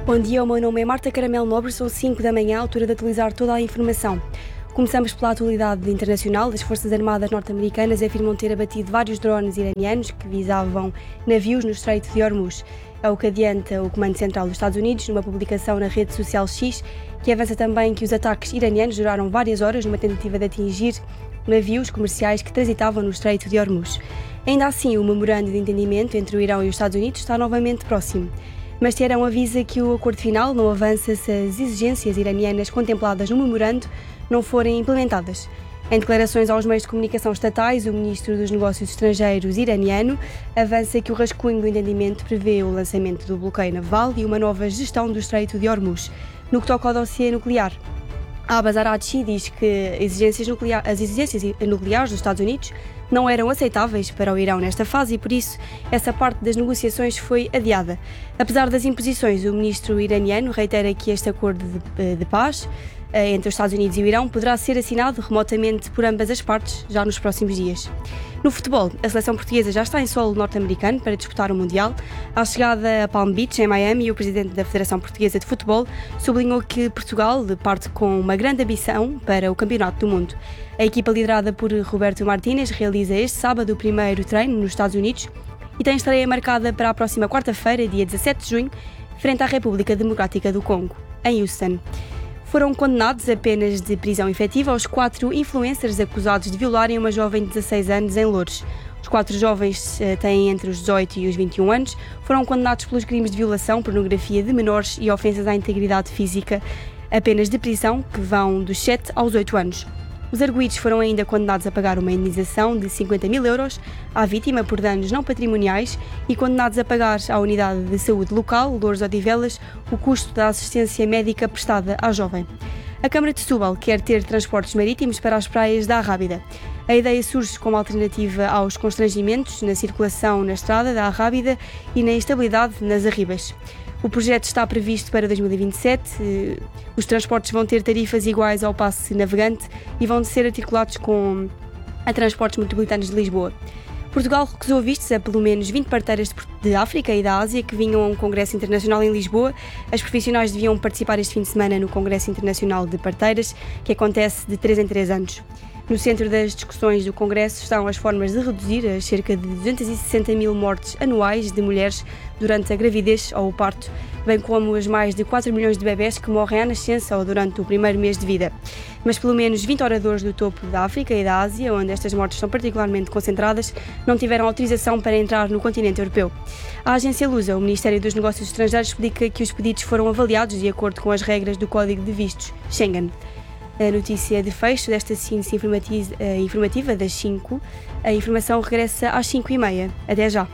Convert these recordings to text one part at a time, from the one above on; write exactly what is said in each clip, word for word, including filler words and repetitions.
Bom dia, o meu nome é Marta Caramelo Nobre, são cinco da manhã, à altura de atualizar toda a informação. Começamos pela atualidade internacional. As Forças Armadas norte-americanas afirmam ter abatido vários drones iranianos que visavam navios no Estreito de Hormuz. É o que adianta o Comando Central dos Estados Unidos numa publicação na rede social X, que avança também que os ataques iranianos duraram várias horas numa tentativa de atingir navios comerciais que transitavam no Estreito de Hormuz. Ainda assim, o memorando de entendimento entre o Irão e os Estados Unidos está novamente próximo. Mas Teherão avisa que o acordo final não avança se as exigências iranianas contempladas no memorando não forem implementadas. Em declarações aos meios de comunicação estatais, o ministro dos Negócios Estrangeiros iraniano avança que o rascunho do entendimento prevê o lançamento do bloqueio naval e uma nova gestão do Estreito de Hormuz. No que toca ao dossiê nuclear, Abbas Araghchi diz que exigências nuclear, as exigências nucleares dos Estados Unidos não eram aceitáveis para o Irão nesta fase e, por isso, essa parte das negociações foi adiada. Apesar das imposições, o ministro iraniano reitera que este acordo de, de paz entre os Estados Unidos e o Irão poderá ser assinado remotamente por ambas as partes já nos próximos dias. No futebol, a seleção portuguesa já está em solo norte-americano para disputar o Mundial. À chegada a Palm Beach, em Miami, o presidente da Federação Portuguesa de Futebol sublinhou que Portugal parte com uma grande ambição para o Campeonato do Mundo. A equipa liderada por Roberto Martínez realiza este sábado o primeiro treino nos Estados Unidos e tem estreia marcada para a próxima quarta-feira, dia dezassete de junho, frente à República Democrática do Congo, em Houston. Foram condenados a penas de prisão efetiva os quatro influencers acusados de violarem uma jovem de dezasseis anos em Loures. Os quatro jovens uh, têm entre os dezoito e os vinte e um anos, foram condenados pelos crimes de violação, pornografia de menores e ofensas à integridade física, a penas de prisão que vão dos sete aos oito anos. Os arguidos foram ainda condenados a pagar uma indenização de cinquenta mil euros à vítima por danos não patrimoniais e condenados a pagar à unidade de saúde local, Loures Odivelas, o custo da assistência médica prestada à jovem. A Câmara de Setúbal quer ter transportes marítimos para as praias da Arrábida. A ideia surge como alternativa aos constrangimentos na circulação na estrada da Arrábida e na instabilidade nas arribas. O projeto está previsto para dois mil e vinte e sete. Os transportes vão ter tarifas iguais ao passe navegante e vão ser articulados com a Transportes Metropolitanos de Lisboa. Portugal recusou vistos a pelo menos vinte parteiras de África e da Ásia que vinham a um congresso internacional em Lisboa. As profissionais deviam participar este fim de semana no Congresso Internacional de Parteiras, que acontece de três em três anos. No centro das discussões do Congresso estão as formas de reduzir as cerca de duzentas e sessenta mil mortes anuais de mulheres durante a gravidez ou o parto, bem como as mais de quatro milhões de bebés que morrem à nascença ou durante o primeiro mês de vida. Mas pelo menos vinte oradores do topo da África e da Ásia, onde estas mortes são particularmente concentradas, não tiveram autorização para entrar no continente europeu. A agência Lusa, o Ministério dos Negócios Estrangeiros, explica que os pedidos foram avaliados de acordo com as regras do Código de Vistos, Schengen. A notícia de fecho desta síntese informativa das cinco. A informação regressa às cinco e meia. Até já.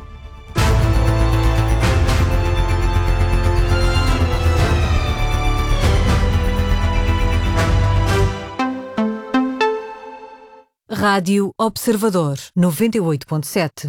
Rádio Observador, noventa e oito ponto sete.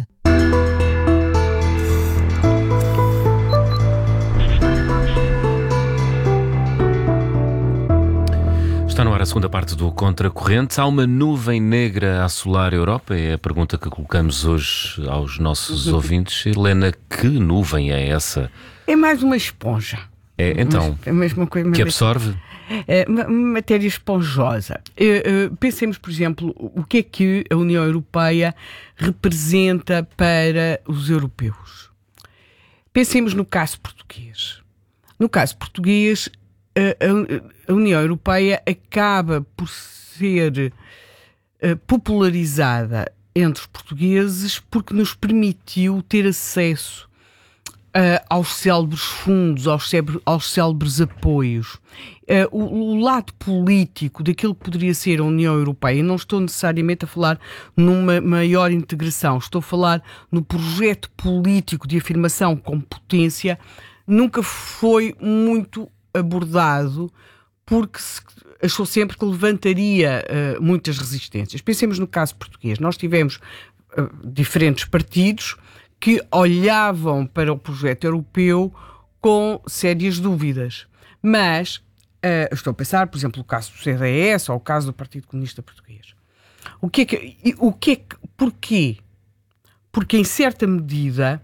Está no ar a segunda parte do Contracorrente. Há uma nuvem negra a assolar a Europa? É a pergunta que colocamos hoje aos nossos ouvintes. Helena, que nuvem é essa? É mais uma esponja. É, então, é a mesma coisa, que absorve? É, matéria esponjosa. É, é, pensemos, por exemplo, o que é que a União Europeia representa para os europeus. Pensemos no caso português. No caso português, a União Europeia acaba por ser popularizada entre os portugueses porque nos permitiu ter acesso aos célebres fundos, aos célebres, aos célebres apoios. O, o lado político daquilo que poderia ser a União Europeia, não estou necessariamente a falar numa maior integração, estou a falar no projeto político de afirmação como potência, nunca foi muito abordado porque se achou sempre que levantaria uh, muitas resistências. Pensemos no caso português. Nós tivemos uh, diferentes partidos que olhavam para o projeto europeu com sérias dúvidas. Mas uh, estou a pensar, por exemplo, o caso do C D S ou o caso do Partido Comunista Português. O que é que... O que é que porquê? Porque, em certa medida,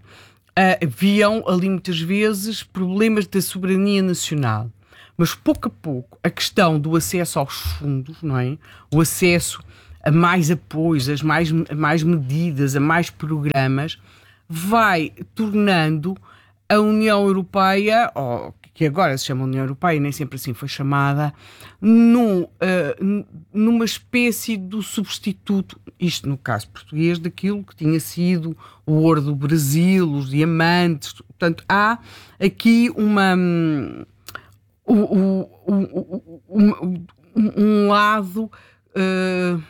uh, haviam ali muitas vezes problemas da soberania nacional. Mas pouco a pouco a questão do acesso aos fundos, não é? O acesso a mais apoios, a mais, a mais medidas, a mais programas, vai tornando a União Europeia, ou que agora se chama União Europeia, nem sempre assim foi chamada, num, uh, numa espécie de substituto, isto no caso português, daquilo que tinha sido o ouro do Brasil, os diamantes. Portanto, há aqui uma... Um, um, um, um, um lado... Uh,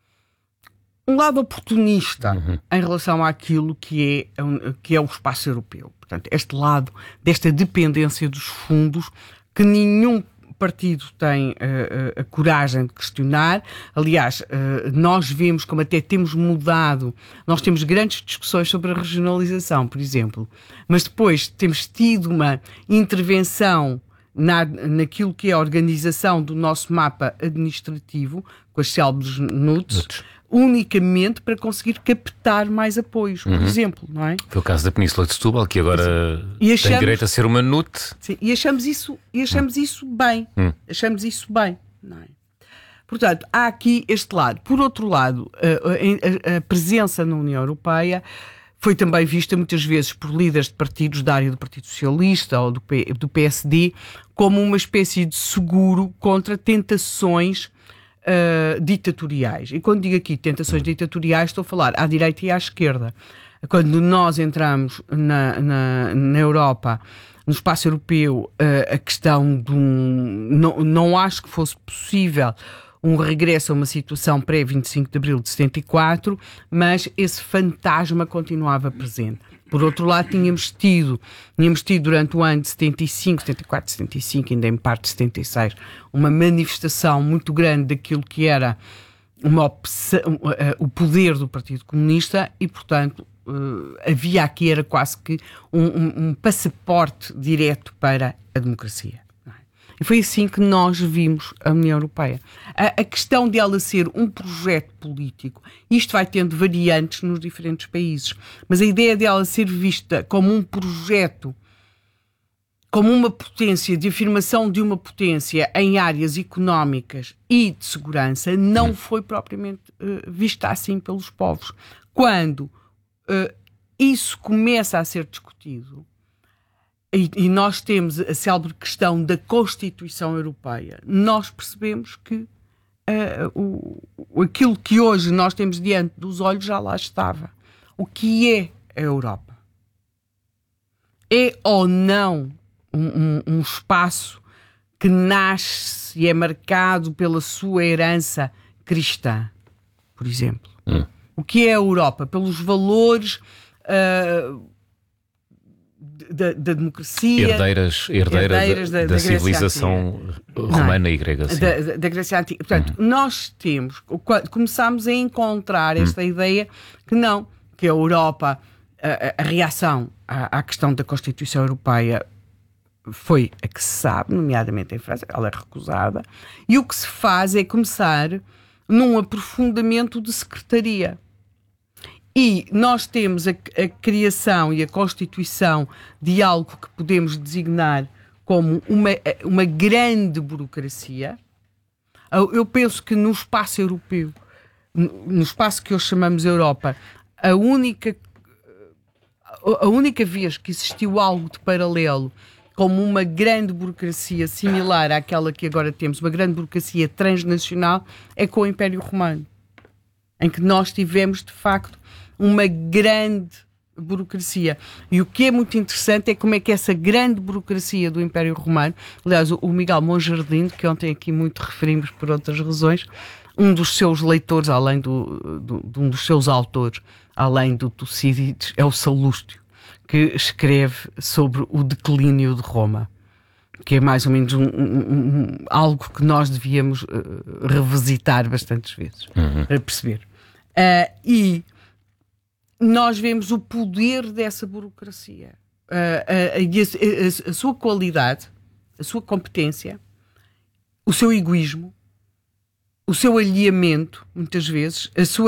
um lado oportunista uhum. em relação àquilo que é, que é o espaço europeu. Portanto, este lado desta dependência dos fundos que nenhum partido tem uh, uh, a coragem de questionar. Aliás, uh, nós vemos como até temos mudado, nós temos grandes discussões sobre a regionalização, por exemplo, mas depois temos tido uma intervenção na, naquilo que é a organização do nosso mapa administrativo, com as célebres N U Ts, unicamente para conseguir captar mais apoios, por uhum. exemplo, não é? Foi o caso da Península de Setúbal, que agora achamos, tem direito a ser uma N U T. Sim, e achamos isso, e achamos uhum. isso bem. Uhum. Achamos isso bem, não é? Portanto, há aqui este lado. Por outro lado, a, a, a presença na União Europeia foi também vista muitas vezes por líderes de partidos da área do Partido Socialista ou do, P, do P S D como uma espécie de seguro contra tentações Uh, ditatoriais. E quando digo aqui tentações ditatoriais, estou a falar à direita e à esquerda. Quando nós entramos na, na, na Europa, no espaço europeu, uh, a questão de um... Não, não acho que fosse possível um regresso a uma situação pré-vinte e cinco de abril de setenta e quatro, mas esse fantasma continuava presente. Por outro lado, tínhamos tido, tínhamos tido durante o ano de setenta e cinco, setenta e quatro, setenta e cinco, ainda em parte de setenta e seis, uma manifestação muito grande daquilo que era uma opção, uh, o poder do Partido Comunista e, portanto, uh, havia aqui, era quase que um, um, um passaporte direto para a democracia. E foi assim que nós vimos a União Europeia. A, a questão de ela ser um projeto político, isto vai tendo variantes nos diferentes países, mas a ideia de ela ser vista como um projeto, como uma potência, de afirmação de uma potência em áreas económicas e de segurança, não foi propriamente uh, vista assim pelos povos. Quando uh, isso começa a ser discutido, E, e nós temos a célebre questão da Constituição Europeia, nós percebemos que uh, o, aquilo que hoje nós temos diante dos olhos já lá estava. O que é a Europa? É ou não um, um, um espaço que nasce e é marcado pela sua herança cristã, por exemplo? Hum. O que é a Europa? Pelos valores... Uh, Da, da democracia, herdeiras, herdeira herdeiras da, da, da civilização romana não, e grega. Sim. Da, da, da Grécia Antiga. Portanto, uhum. nós temos, começámos a encontrar esta uhum. ideia que não, que a Europa, a, a reação à, à questão da Constituição Europeia foi a que se sabe, nomeadamente em França, ela é recusada, e o que se faz é começar num aprofundamento de secretaria. E nós temos a, a criação e a constituição de algo que podemos designar como uma, uma grande burocracia. Eu penso que no espaço europeu, no espaço que hoje chamamos Europa, a única, a única vez que existiu algo de paralelo como uma grande burocracia similar àquela que agora temos, uma grande burocracia transnacional, é com o Império Romano, em que nós tivemos, de facto, uma grande burocracia. E o que é muito interessante é como é que essa grande burocracia do Império Romano, aliás, o Miguel Monjardim, que ontem aqui muito referimos por outras razões, um dos seus leitores, além do, do, de um dos seus autores, além do Tucídides, é o Salustio, que escreve sobre o declínio de Roma, que é mais ou menos um, um, um, algo que nós devíamos uh, revisitar bastantes vezes, uhum. para perceber. Uh, e nós vemos o poder dessa burocracia, uh, uh, a, a, a sua qualidade, a sua competência, o seu egoísmo, o seu alheamento, muitas vezes, a sua,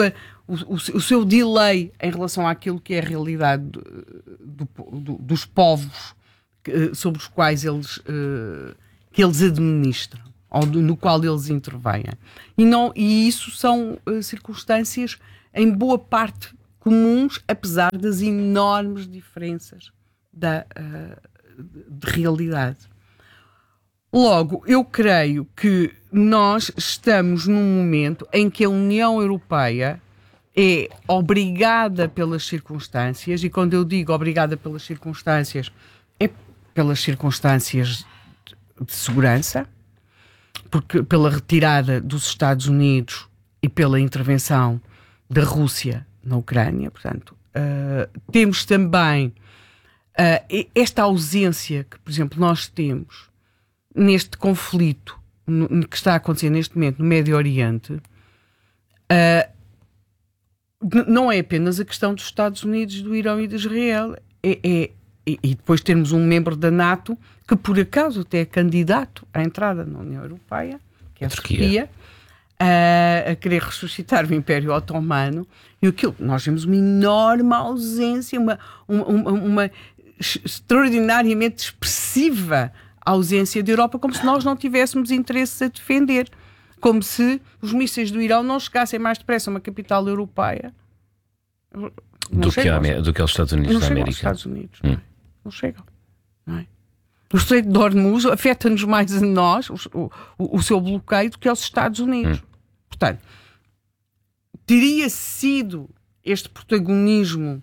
o, o, o seu delay em relação àquilo que é a realidade do, do, dos povos que, sobre os quais eles, uh, que eles administram, ou do, no qual eles intervêm. E, não, e isso são uh, circunstâncias, em boa parte, comuns, apesar das enormes diferenças da, uh, de realidade. Logo, eu creio que nós estamos num momento em que a União Europeia é obrigada pelas circunstâncias, e quando eu digo obrigada pelas circunstâncias, é pelas circunstâncias de segurança, porque pela retirada dos Estados Unidos e pela intervenção da Rússia na Ucrânia. Portanto, uh, temos também uh, esta ausência que, por exemplo, nós temos neste conflito no, que está a acontecer neste momento no Médio Oriente. Uh, não é apenas a questão dos Estados Unidos, do Irão e de Israel, é, é, e, e depois termos um membro da NATO que por acaso até é candidato à entrada na União Europeia, que é a Turquia, Turquia a, a querer ressuscitar o Império Otomano, e aquilo, nós vemos uma enorme ausência, uma, uma, uma, uma extraordinariamente expressiva ausência da Europa, como se nós não tivéssemos interesses a defender. Como se os mísseis do Irão não chegassem mais depressa a uma capital europeia. Não do, que a, do que aos Estados Unidos não da chegam América. Aos Estados Unidos, hum. não, é? Não chegam. Não é? O Estreito de Hormuz afeta-nos mais a nós, o, o, o seu bloqueio, do que aos Estados Unidos. Hum. Portanto, teria sido este protagonismo,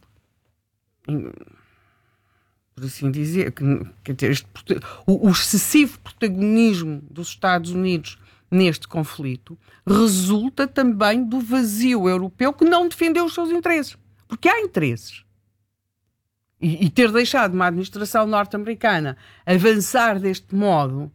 por assim dizer, que, este, o, o excessivo protagonismo dos Estados Unidos neste conflito, resulta também do vazio europeu que não defendeu os seus interesses. Porque há interesses. E, e ter deixado uma administração norte-americana avançar deste modo,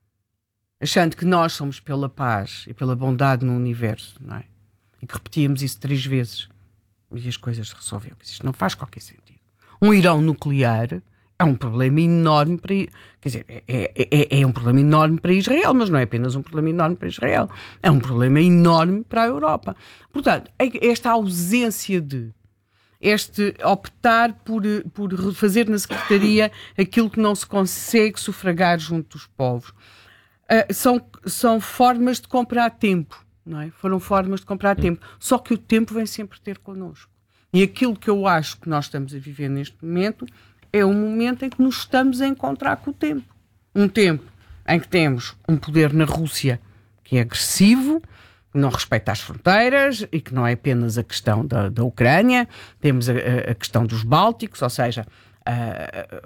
achando que nós somos pela paz e pela bondade no universo, não é? E que repetíamos isso três vezes e as coisas se resolveram. Isto não faz qualquer sentido. Um Irão nuclear é um problema enorme para... Quer dizer, é, é, é um problema enorme para Israel, mas não é apenas um problema enorme para Israel. É um problema enorme para a Europa. Portanto, esta ausência de... Este optar por, por fazer na Secretaria aquilo que não se consegue sufragar junto dos povos. Uh, são, são formas de comprar tempo, não é? Foram formas de comprar tempo. Só que o tempo vem sempre ter connosco. E aquilo que eu acho que nós estamos a viver neste momento é um momento em que nos estamos a encontrar com o tempo. Um tempo em que temos um poder na Rússia que é agressivo, que não respeita as fronteiras e que não é apenas a questão da, da Ucrânia, temos a, a questão dos Bálticos, ou seja, a,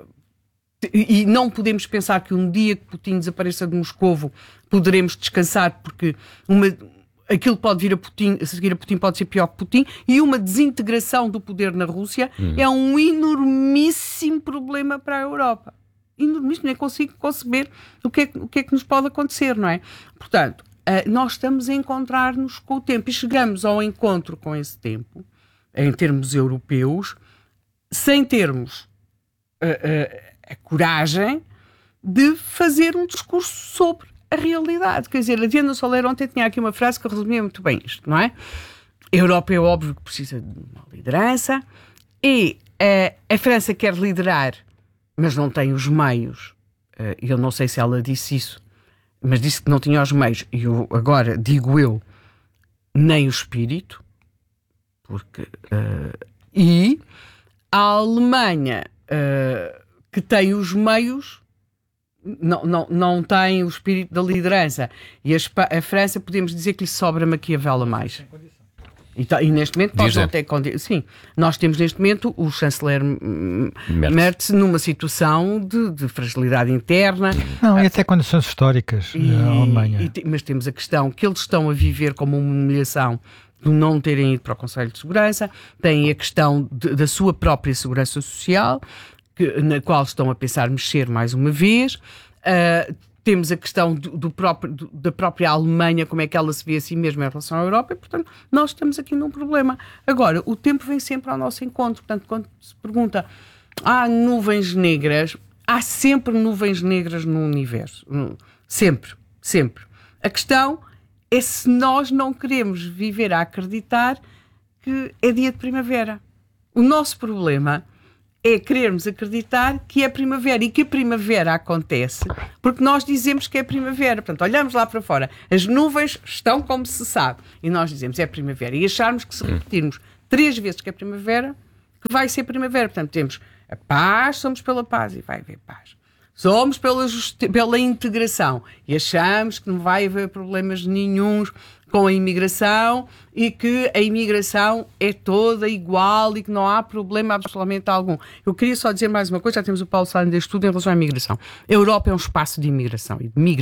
e não podemos pensar que um dia que Putin desapareça de Moscovo poderemos descansar, porque uma... aquilo pode vir a Putin, a seguir a Putin pode ser pior que Putin, e uma desintegração do poder na Rússia hum. é um enormíssimo problema para a Europa. Enormíssimo, nem consigo conceber o que, é, o que é que nos pode acontecer, não é? Portanto, uh, nós estamos a encontrar-nos com o tempo e chegamos ao encontro com esse tempo, em termos europeus, sem termos uh, uh, a coragem de fazer um discurso sobre a realidade. Quer dizer, a Diana Soler ontem tinha aqui uma frase que resumia muito bem isto, não é? A Europa é óbvio que precisa de uma liderança e uh, a França quer liderar, mas não tem os meios. Uh, eu não sei se ela disse isso, mas disse que não tinha os meios. E eu agora digo eu, nem o espírito, porque... Uh, e a Alemanha, uh, que tem os meios... Não, não, não tem o espírito da liderança. E a, a França, podemos dizer que lhe sobra Maquiavel a mais. E, tá, e neste momento pode não ter condições. Sim, nós temos neste momento o chanceler Merz, Merz numa situação de, de fragilidade interna. Não, e até condições históricas na Alemanha. E, mas temos a questão que eles estão a viver como uma humilhação de não terem ido para o Conselho de Segurança. Tem a questão de, da sua própria segurança social, que, na qual estão a pensar mexer mais uma vez. Uh, temos a questão do, do próprio, do, da própria Alemanha, como é que ela se vê a si mesma em relação à Europa, e, portanto, nós estamos aqui num problema. Agora, o tempo vem sempre ao nosso encontro. Portanto, quando se pergunta, há nuvens negras, há sempre nuvens negras no universo. Sempre, sempre. A questão é se nós não queremos viver a acreditar que é dia de primavera. O nosso problema é querermos acreditar que é primavera e que a primavera acontece porque nós dizemos que é primavera. Portanto, olhamos lá para fora, as nuvens estão como se sabe e nós dizemos é primavera e acharmos que se repetirmos três vezes que é primavera, que vai ser primavera. Portanto, temos a paz, somos pela paz e vai haver paz. Somos pela, justi- pela integração e achamos que não vai haver problemas nenhuns com a imigração e que a imigração é toda igual e que não há problema absolutamente algum. Eu queria só dizer mais uma coisa, já temos o Paulo Salles deste estudo em relação à imigração. A Europa é um espaço de imigração e de migração.